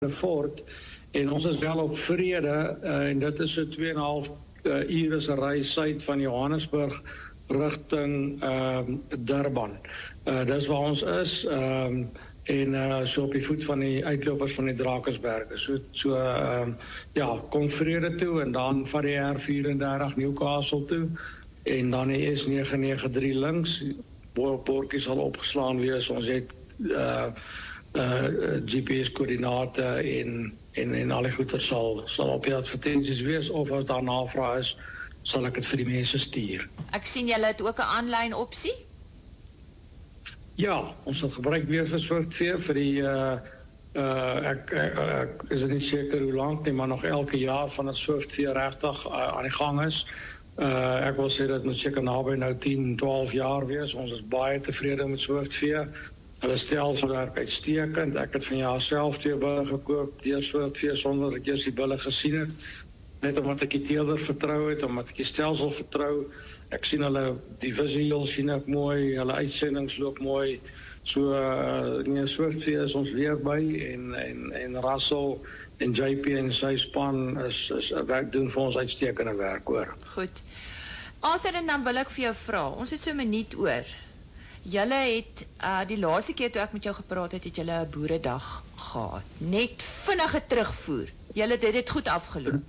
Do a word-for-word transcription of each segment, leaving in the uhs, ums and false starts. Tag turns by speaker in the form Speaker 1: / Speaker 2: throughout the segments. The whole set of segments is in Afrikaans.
Speaker 1: Fort en ons is wel op Vrede uh, en dit is so twee en 'n half uh, ure se reis suid van Johannesburg rigting um, Durban. Uh, dis waar ons is um, en uh, so op die voet van die uitlopers van die Drakensberge. So, so uh, ja, kom Vrede toe en dan van die R vyf-en-dertig Newcastle toe en dan die S nege nege drie links. Bordjie sal opgeslaan wees. Ons het uh, uh, G P S-koördinate en, en, en al die goeder sal, sal op die advertenties wees of as daar navraag is, sal ek het vir die mense stuur.
Speaker 2: Ek sien julle het ook 'n aanlyn opsie?
Speaker 1: Ja, ons sal gebruik weer vir Swift-V vir die uh, uh, ek, ek, ek is nie seker hoe lank nie, maar nog elke jaar van het Swift-V regtig uh, aan die gang is. Uh, ek wil sê dat moet seker naby nou tien, twaalf jaar wees. Ons is baie tevrede met Swift-V. Hulle stelsel werk uitstekend. Ek het van jaar self twee bulle gekoop deur Swift-V sonder dat ek eers die bulle gesien het. Net omdat ek die teelder vertrou het, omdat ek die stelsel vertrou. Ek sien hulle, die visueel sien ek mooi, hulle uitsendings loop mooi. So, uh, nee, Swift-V is ons weer by en, en, en Russell en J P en sy span is, is werk doen vir ons uitstekende werk hoor.
Speaker 2: Goed. Arthur, en dan wil ek vir jou vra, ons het so 'n minuut oor. Julle het, uh, die laaste keer toe ek met jou gepraat het, het julle 'n boeredag gehad. Net vinnige terugvoer. Julle het dit goed afgeloop.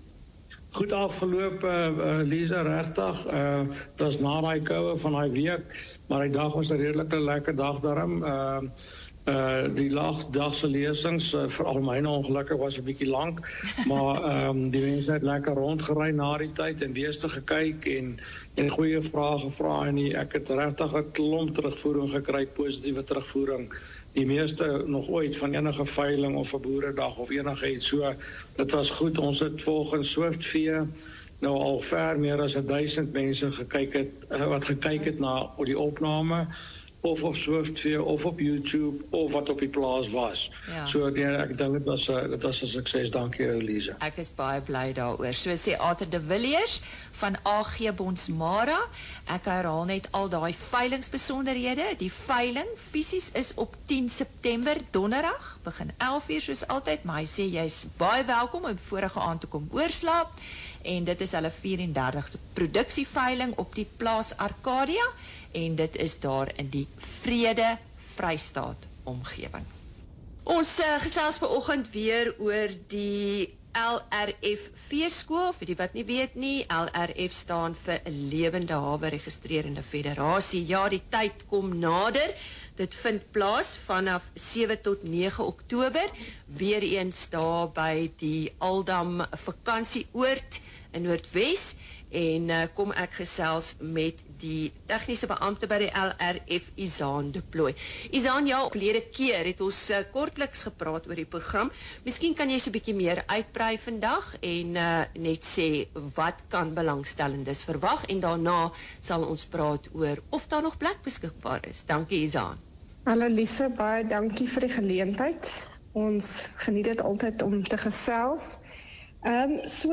Speaker 1: Goed afgeloop, uh, uh, Lisa, regtig. Uh, dit was na die koue van die week, maar die dag was 'n redelike lekker dag daarom. Uh, Uh, die dagse lesings, uh, veral myne ongelukkig was 'n bietjie lank, maar um, die mense het lekker rondgery na die tyd en beeste gekyk en, en goeie vrae gevra en die, ek het regtig 'n klomp terugvoering gekry, positiewe terugvoering. Die meeste nog ooit van enige veiling of 'n boeredag of enige iets. So, dit was goed. Ons het volgens Swift-V nou al ver meer as duisend mense gekyk het, uh, wat gekyk het na die opname. Of op Swift-V, of op YouTube, of wat op die plaas was.
Speaker 2: Ja.
Speaker 1: So nee, ek dink dit was 'n dit was 'n sukses. Dankie, Elise.
Speaker 2: Ek is baie bly daaroor. So sê Arthur de Villiers van A G Bonsmara. Ek herhaal net al daai veilingsbesonderhede. Die veiling fisies is op tien September, donderdag, begin elf uur soos altyd, maar hy sê jy's baie welkom om vorige aand te kom oorslaap. En dit is hulle vyf-en-dertigste produksieveiling op die plaas Arcadia. En dit is daar in die Vrede Vrystaat omgewing. Ons uh, gesels vanoggend weer oor die L R F veeskool, vir die wat nie weet nie, L R F staan vir 'n lewende hawe registrerende federasie. Ja, die tyd kom nader. Dit vind plaas vanaf sewe tot nege Oktober, weer eens daar by die Aldam vakansieoord in Noordwes. En uh, kom ek gesels met die tegniese beampte by die L R F, Izaan de Plooy. Izaan, ja, verlede keer het ons uh, kortliks gepraat oor die program. Miskien kan jy so 'n bietjie meer uitbrei vandag en uh, net sê wat kan belangstellendes verwag en daarna sal ons praat oor of daar nog plek beskikbaar is. Dankie, Izaan.
Speaker 3: Hallo Lise, baie dankie vir die geleentheid. Ons geniet dit altyd om te gesels. Ehm um, so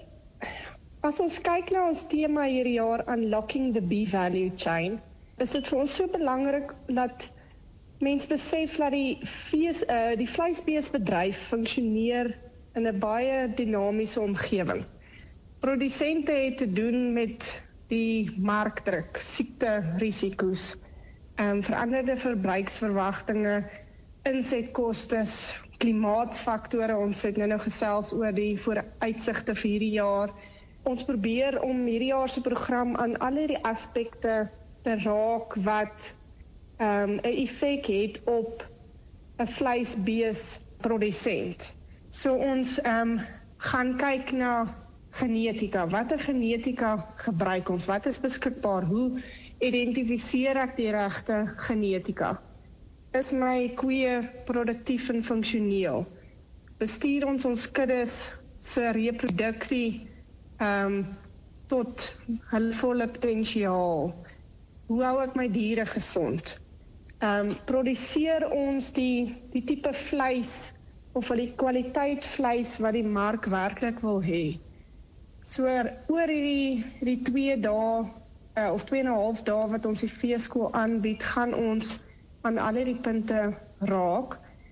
Speaker 3: As ons kyk na ons tema hierdie jaar, Unlocking the Bee Value Chain, is dit vir ons so belangrik dat mense besef dat die, vees, uh, die vleisbeesbedryf funksioneer in 'n baie dinamiese omgewing. Produsente het te doen met die markdruk, siekte risiko's, um, veranderde verbruiksverwagtinge, insetkostes, klimaatsfaktore. Ons het nou nou gesels oor die vooruitsigte vir hierdie jaar. Ons probeer om hierdie jaar se program aan al hierdie aspekte te raak wat um, 'n effek het op 'n vleisbeesprodusent. So ons um, gaan kyk na genetika. Watter genetika gebruik ons? Wat is beskikbaar? Hoe identifiseer ek die regte genetika? Is my koeie produktief en funksioneel? Bestuur ons ons kuddes se reproduksie Um, tot hulle volle potensiaal? Hoe hou ek my diere gesond? Um, produseer ons die, die tipe vleis of die kwaliteit vleis wat die mark werklik wil hê? So oor die, die twee dae uh, of twee en 'n half dae wat ons die veeskool aanbied, gaan ons aan al die punte raak.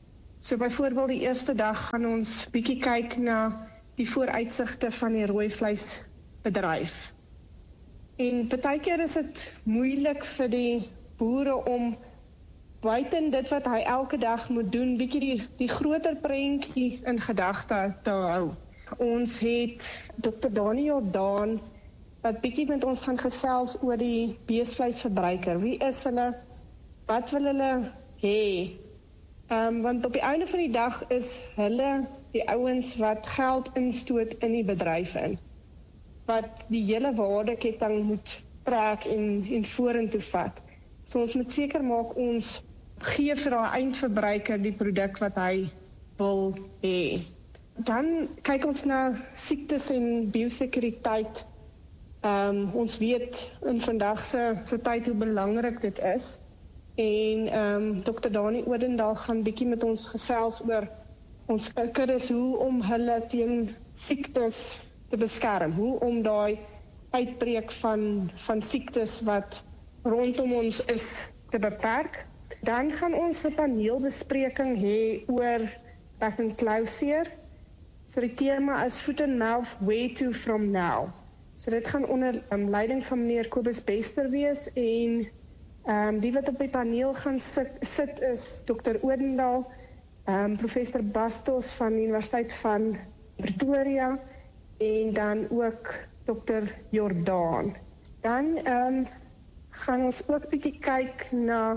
Speaker 3: So byvoorbeeld die eerste dag gaan ons bietjie kyk na die vooruitsigte van die rooi vleisbedryf. En baie keer is dit moeilik vir die boere om buiten dit wat hy elke dag moet doen, bietjie die, die groter prentjie in gedagte te hou. Ons het dokter Dani Jordaan wat bietjie met ons gaan gesels oor die beesvleisverbruiker. Wie is hulle? Wat wil hulle hê? Um, want op die einde van die dag is hulle die ouens wat geld instoot in die bedryf in. Wat die hele waardeketting moet trek en, en vorentoe vat. So ons moet seker maak ons gee vir daai eindverbruiker die produk wat hy wil hê. Dan kyk ons na siektes en biosekuriteit. Um, ons weet in vandag se se tyd hoe belangrik dit is. En um, dokter Dani Odendaal gaan bietjie met ons gesels oor ons kuddes, hoe om hulle teen siektes te beskerm, hoe om daai uitbreek van, van siektes wat rondom ons is te beperk. Dan gaan ons 'n paneelbespreking hê oor back and closure. So die tema is Foot and Mouth, Where to from now. So dit gaan onder um, leiding van meneer Kobus Bester wees en um, die wat op die paneel gaan sit, sit is dokter Odendaal, um, professor Bastos van die Universiteit van Pretoria en dan ook dokter Jordaan. Dan um, gaan ons ook bietjie kyk na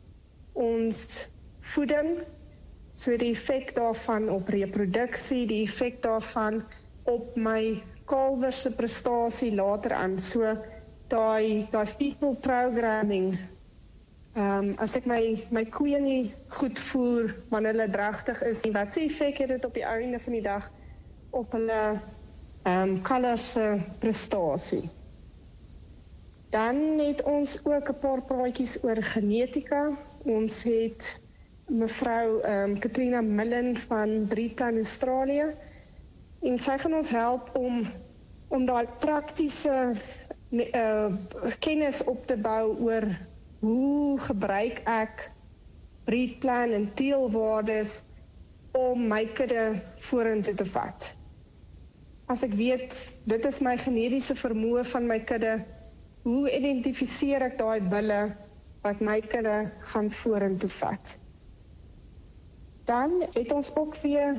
Speaker 3: ons voeding, so die effek daarvan op reproduksie, die effek daarvan op my kalwers se prestasie later aan, so daai daai fetal programming. Um, as ek my my koeie nie goed voer wanneer hulle dragtig is, en wat se effek het dit op die einde van die dag op hulle um, kalvers se prestasie? Dan het ons ook 'n paar praatjies oor genetika. Ons het mevrou um, Katrina Millen van Breedplan Australië en sy gaan ons help om om daai praktiese uh, kennis op te bou oor hoe gebruik ek breedplan en teelwaardes om my kudde vorentoe te vat. As ek weet, dit is my genetiese vermoë van my kudde, hoe identifiseer ek daai bulle wat my kudde gaan vorentoe vat? Dan het ons ook weer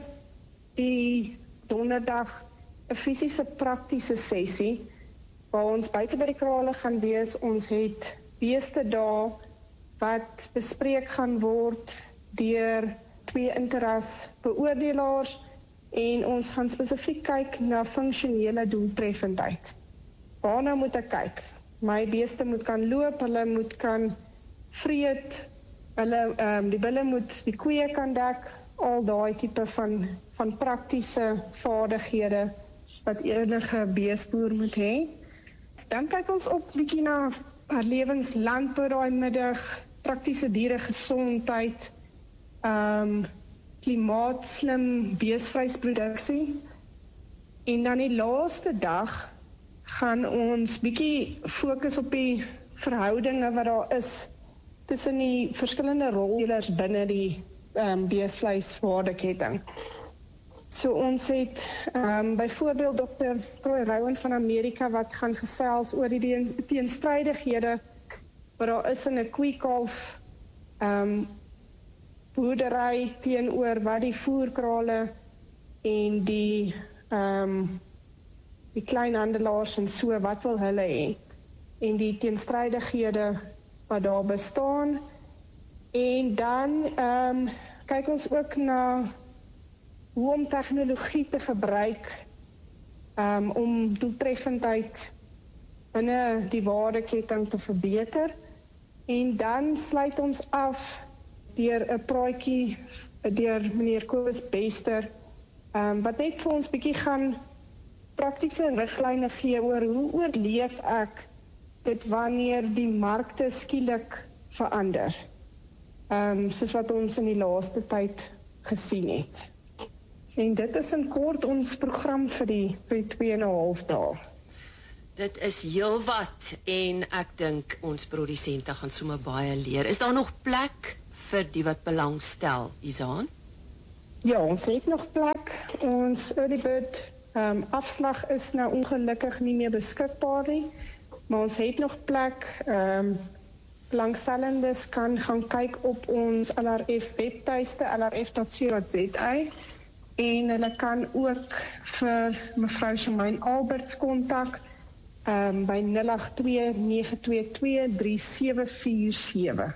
Speaker 3: die donderdag 'n fisiese praktiese sessie waar ons buite by die krale gaan wees. Ons het beeste daar wat bespreek gaan word deur twee interras beoordelaars en ons gaan spesifiek kyk na funksionele doeltreffendheid. Waarna moet ek kyk? My beeste moet kan loop, hulle moet kan vreet, hulle um, die bulle moet die koeie kan dek, al daai tipe van van praktiese vaardighede wat enige beesboer moet hê. Dan kyk ons ook bietjie na herlewingslandbou daai middag, praktiese dieregesondheid, um, klimaatslim beesvleisproduksie. En dan die laaste dag gaan ons bietjie fokus op die verhoudinge wat daar is tussen die verskillende rolspelers binne die um, beesvleiswaardeketting. So ons het um, byvoorbeeld dokter Troy Rowan van Amerika wat gaan gesels oor die teenstrydighede wat daar is in 'n koeikalf um, boerdery teenoor wat die voerkrale en die um, die kleinhandelaars en so, wat wil hulle hê? En die teenstrydighede wat daar bestaan. En dan um, kyk ons ook na hoe om tegnologie te gebruik um, om doeltreffendheid binne die waardeketting te verbeter. En dan sluit ons af deur 'n praatjie deur meneer Kobus Bester um, wat net vir ons bietjie gaan praktiese riglyne gee oor hoe oorleef ek dit wanneer die markte skielik verander. Um, soos wat ons in die laaste tyd gesien het. En dit is in kort ons program vir die, vir die twee en 'n half dae.
Speaker 4: Dit is heel wat en ek dink ons produsente gaan sommer baie leer. Is daar nog plek vir die wat belangstel, Izaan?
Speaker 3: Ja, ons het nog plek. Ons early bird um, afslag is nou ongelukkig nie meer beskikbaar nie, maar ons het nog plek. Um, belangstellendes kan gaan kyk op ons L R F webtuiste l r f dot co dot z a en hulle kan ook vir mevrou Shemaine Alberts kontak um, by nul agt twee nege twee twee drie sewe vier sewe.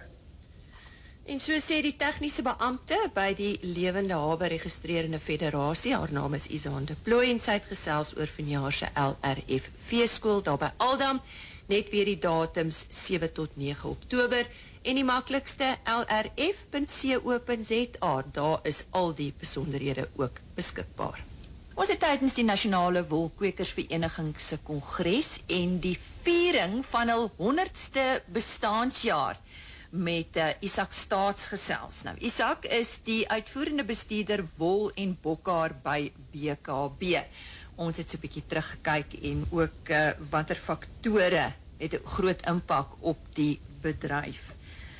Speaker 4: En so sê die tegniese beampte by die Lewende Hawe Registrerende Federasie, haar naam is Isaan de Plooy en sy het gesels oor vanjaar se L R F feeskool daar by Aldam, net weer die datums sewe tot nege Oktober en die maklikste L R F punt co punt z a, daar is al die besonderhede ook beskikbaar. Ons het tydens die Nasionale Wolkwekersvereniging se kongres en die viering van hul honderdste bestaanjaar met uh, Isak Staats gesels. Nou, Isak is die uitvoerende bestuurder wol en bokhaar by B K B. Ons het so 'n bietjie teruggekyk en ook uh, watter faktore het 'n groot impak op die bedryf.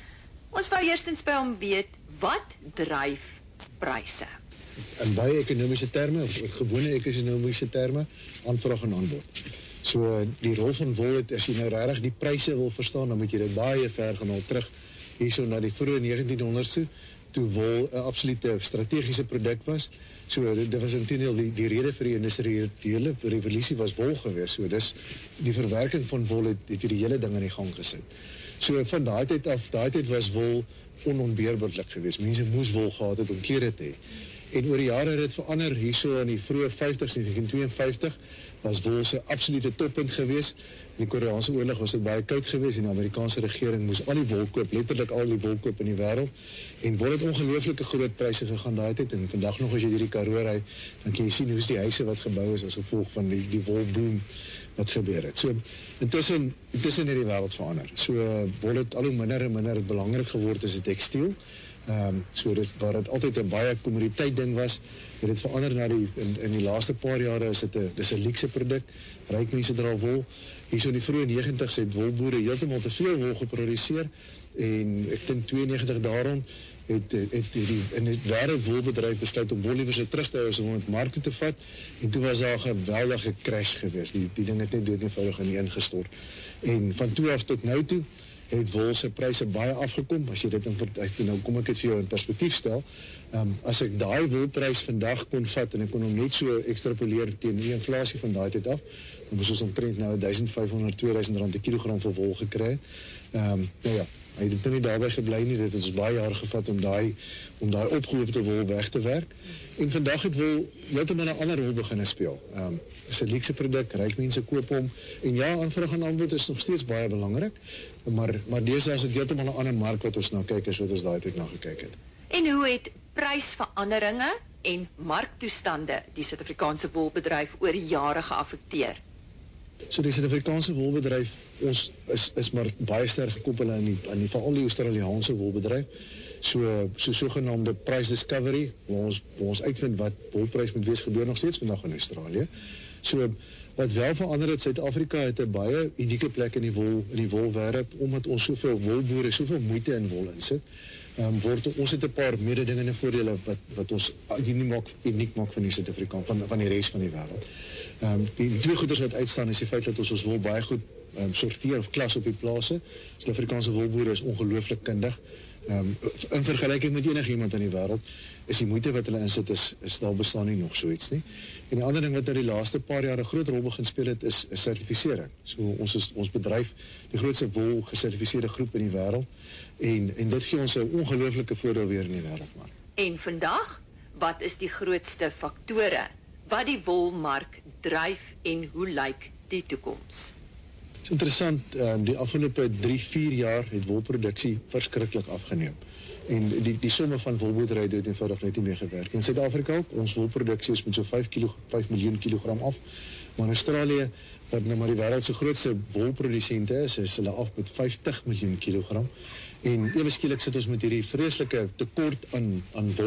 Speaker 4: Ons wou eerstens by hom weet, wat dryf pryse?
Speaker 5: In baie ekonomiese terme, of gewone ekonomiese terme, aanvraag en aanbod. So die rol van wol het, as jy nou regtig die pryse wil verstaan, dan moet jy dit baie ver gaan al terug hierso na die vroeë negentienhonderdste, toe wol 'n absolute strategiese produk was. So dit, dit was intendeel die, die rede vir die industriële revolusie was wol geweest. So dis die verwerking van wol het, het die hele ding in die gang gesit. So van daai tyd af, daai tyd was wol onontbeerbaarlik geweest. Mense moes wol gehad het om klere te hê. En oor die jare het dit verander. Hierso in die vroeë vyftigs, negentien twee en vyftig was wol se absolute toppunt geweest. In die Koreaanse oorlog was dit baie koud geweest en die Amerikaanse regering moes al die wol koop, letterlik al die wol koop in die wêreld. En wol het ongelooflike groot pryse gegaan daai tyd en vandag nog as jy hierdie Karoo ry, dan kan jy sien hoe die huise wat gebou is as gevolg van die die wolboom wat gebeur het. So intussen intussen het die wêreld verander. So wol het al hoe minder en minder belangrik geword as 'n tekstiel. Ehm um, so dis waar dit altyd 'n baie kommoditeit ding was, het dit verander na die in, in die laaste paar jare is dit 'n dis 'n luukse produk. Ryk mense dra wol. Hierso in die vroeë negentigs het wolboere heeltemal te veel wol geproduseer en ek dink tweeënnegentig daarom het het, het die in die wêreld wolbedryf besluit om wol liewer terug te hou as om dit mark toe te vat en toe was daar 'n geweldige crash geweest. Die die ding het net dood eenvoudig in een gestort. En van toe af tot nou toe het wol se pryse baie afgekom. As jy dit in nou kom ek dit vir jou in perspektief stel. Um, as ek daai wolprys vandag kon vat en ek kon hom net so ekstrapoleer teen die inflasie van daai tyd af, dan moes ons omtrent nou duisend vyf honderd, tweeduisend rand per kilogram vir wol gekry. Ehm um, nou ja, hy het nie daarbey gebly nie. Dit het ons baie jare gevat om daai om daai opgehoopte wol weg te werk. En vandag het wol heeltemal 'n ander rol begin speel. Ehm um, is 'n luukse produk, ryk mense koop hom. En ja, aanvraag en aanbod is nog steeds baie belangrik, maar maar deesdae is dit heeltemal 'n ander mark wat ons nou kyk as wat ons daai tyd na gekyk het.
Speaker 2: En hoe het prysveranderinge en marktoestande die Suid-Afrikaanse wolbedryf oor die jare geaffekteer?
Speaker 5: So die Suid-Afrikaanse wolbedryf, ons is is maar baie sterk gekoppel aan die aan die veral die Australiese wolbedryf. So so sogenaamde price discovery, waar ons waar ons uitvind wat wolprys moet wees, gebeur nog steeds vandag in Australië. So wat wel verander het, Suid-Afrika het 'n baie unieke plek in die wol in die wolwêreld omdat ons soveel wolboere soveel moeite in wol insit. Ehm um, word ons het 'n paar mededingende voordele wat wat ons uniek maak uniek maak van die Suid-Afrikaan van van die res van die wêreld. Ehm um, die, die twee goeders wat uitstaan is die feit dat ons ons wol baie goed um, sorteer of klas op die plase. Suid-Afrikaanse wolboere is ongelooflik kundig. Um, in vergelijking met enigiemand in die wêreld is die moeite wat hulle insit is, is daar bestaan nie nog so iets nie. En die ander ding wat in die laaste paar jare groot rol begin speel het is, is sertifisering. So ons is ons bedryf die grootste wol gesertifiseerde groep in die wêreld en en dit gee ons 'n ongelooflike voordeel weer in die wêreldmark.
Speaker 2: En vandag, wat is die grootste faktore wat die wolmark dryf en hoe lyk die toekoms?
Speaker 5: Het is interessant, um, die afgelope drie, vier jaar het wolproduksie verskriklik afgeneem. En die, die somme van wolboerdery het eenvoudig net nie meer gewerk. In Suid-Afrika ook, ons wolproduksie is met so vyf miljoen kilogram af. Maar in Australië, wat nou maar die wêreld se grootste wolprodusente is, is hulle af met vyftig miljoen kilogram. En ewe skielik sit ons met hierdie vreeslike tekort aan, aan wol.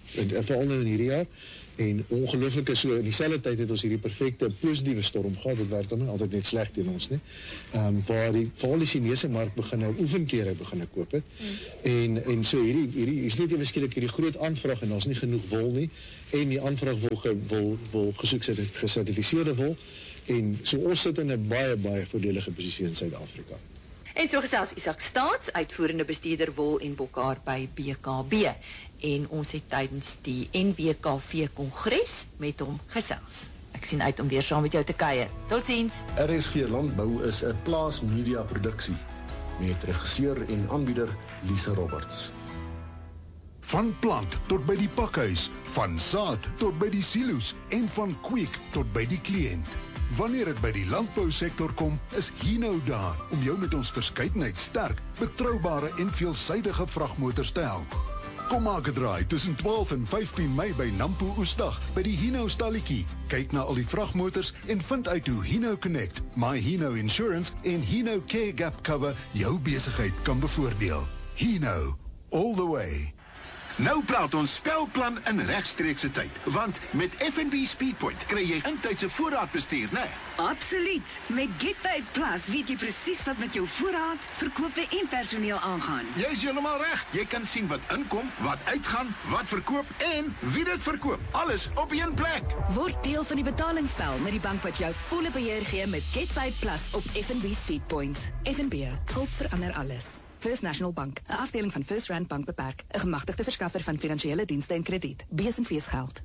Speaker 5: en veral nou in hierdie jaar. En ongelooflik is so, in dieselfde tyd het ons hierdie perfekte positiewe storm gehad, dit werk dan altyd net sleg teen ons, nie? Um, waar die, vooral die Chinese mark begin nou oefenkere begin koop het, mm. en, en so hierdie, hierdie is net eweskielik hierdie groot aanvraag, en ons nie genoeg wol nie, en die aanvraag wil, ge, wil, wil gesoek gesertifiseerde wol, en so ons sit in 'n baie, baie voordelige posisie in Suid-Afrika.
Speaker 2: En so gesels Isak Staats, uitvoerende bestuurder wol en bokhaar by B K B. En ons het tydens die N W K V Kongres met hom gesels. Ek sien uit om weer saam met jou te kuier. Totsiens.
Speaker 6: R S G Landbou is 'n plaas media produksie met regisseur en aanbieder Lise Roberts.
Speaker 7: Van plant tot by die pakhuis, van saad tot by die silo's en van kweek tot by die kliënt. Wanneer dit by die landbousektor kom, is Hino daar om jou met ons verskeidenheid sterk, betroubare en veelsidige vragmotors te help. Kom maak 'n draai tussen twaalf en vyftien Mei by Nampo Oesdag by die Hino stalletjie. Kyk na al die vragmotors en vind uit hoe Hino Connect, My Hino Insurance en Hino Care Gap Cover jou besigheid kan bevoordeel. Hino, all the way.
Speaker 8: Nou praat ons spelplan in regstreekse tyd, want met F N B Speedpoint kry jy intydse voorraadbestuur, né?
Speaker 9: Absoluut. Met GetPay Plus weet jy presies wat met jou voorraad, verkope en personeel aangaan.
Speaker 8: Jy's heeltemal reg. Jy kan sien wat inkom, wat uitgaan, wat verkoop en wie dit verkoop. Alles op een plek.
Speaker 9: Word deel van die betalingsspel met die bank wat jou volle beheer gee met GetPay Plus op F N B Speedpoint. F N B, hulp verander alles. First National Bank, 'n afdeling van First Rand Bank beperk, 'n gemagtigde verskaffer van finansiële dienste en krediet. Bees en feesgeld.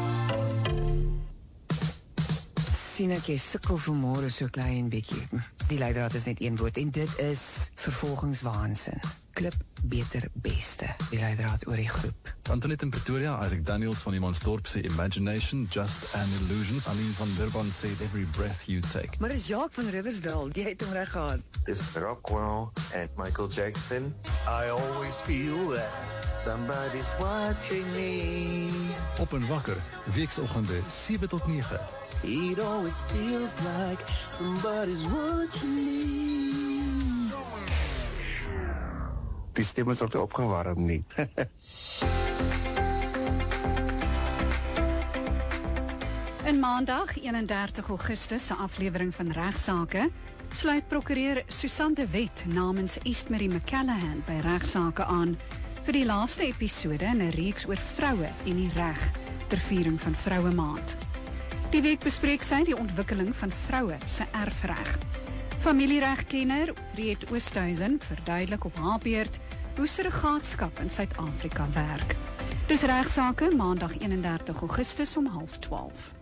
Speaker 10: Sien ek jy sukkel vanmôre so klein bietjie. Die leidraad is net een woord en dit is vervolgingswaansin. Klip beter beste. Die leidraad oor die groep.
Speaker 11: Antoinette in Pretoria, Isaac Daniels van Imansdorp sê Imagination, Just an Illusion. Aline van Durban sê Every Breath You Take.
Speaker 10: Maar is Jacques van Riversdale, die het hom reg gehad.
Speaker 12: Is Rockwell and Michael Jackson. I always feel that somebody's watching me.
Speaker 11: Op en wakker, weeksoggende sewe tot nege.
Speaker 12: It always feels like somebody's watching me. Die stem is ook opgewarm nie.
Speaker 13: In maandag eenendertig Augustus se aflewering van Regsake sluit prokureur Susan de Wet namens Eastmarie McCallahan by Regsake aan vir die laaste episode in 'n reeks oor vroue en die reg ter viering van Vroue Maand. Die week bespreek sy die ontwikkeling van vroue se erfreg. Familieregkenner Riet Oosthuizen verduidelik op haar beurt hoe surrogaatskap in Suid-Afrika werk. Dis Regsake maandag eenendertig Augustus om half twaalf.